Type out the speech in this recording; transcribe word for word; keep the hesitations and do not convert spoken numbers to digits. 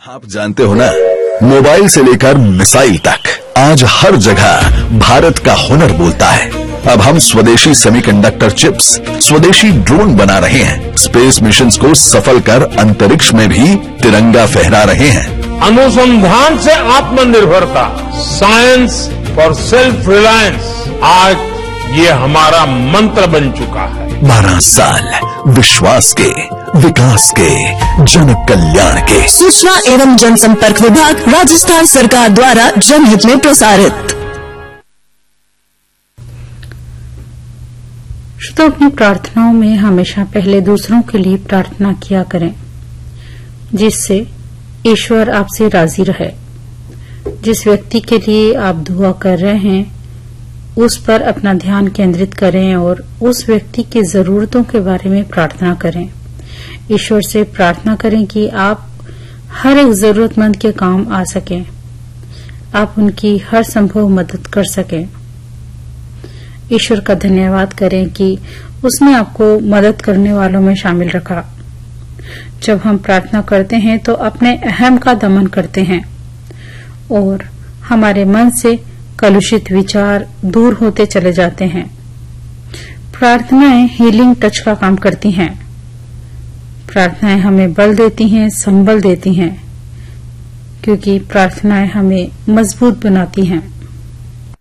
आप जानते हो ना, मोबाइल से लेकर मिसाइल तक आज हर जगह भारत का हुनर बोलता है। अब हम स्वदेशी सेमीकंडक्टर चिप्स, स्वदेशी ड्रोन बना रहे हैं, स्पेस मिशंस को सफल कर अंतरिक्ष में भी तिरंगा फहरा रहे हैं। अनुसंधान से आत्मनिर्भरता, साइंस फॉर सेल्फ रिलायंस, आज ये हमारा मंत्र बन चुका है। बारह साल विश्वास के, विकास के, जन कल्याण के। सूचना एवं जनसंपर्क विभाग, राजस्थान सरकार द्वारा जनहित में प्रसारित। तो अपनी प्रार्थनाओं में हमेशा पहले दूसरों के लिए प्रार्थना किया करें, जिससे ईश्वर आपसे राजी रहे। जिस व्यक्ति के लिए आप दुआ कर रहे हैं उस पर अपना ध्यान केंद्रित करें और उस व्यक्ति की जरूरतों के बारे में प्रार्थना करें। ईश्वर से प्रार्थना करें कि आप हर एक जरूरतमंद के काम आ सकें, आप उनकी हर संभव मदद कर सकें। ईश्वर का धन्यवाद करें कि उसने आपको मदद करने वालों में शामिल रखा। जब हम प्रार्थना करते हैं तो अपने अहम का दमन करते हैं और हमारे मन से कलुषित विचार दूर होते चले जाते हैं। प्रार्थनाएं हीलिंग टच का काम करती हैं। प्रार्थनाएं हमें बल देती हैं, संबल देती हैं, क्योंकि प्रार्थनाएं हमें मजबूत बनाती हैं।